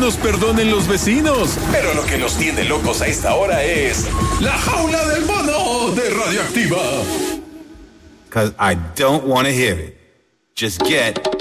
nos perdonen los vecinos. Pero lo que nos tiene locos a esta hora es La Jaula del Mono de Radioactiva. 'Cause I don't want to hear it. Just get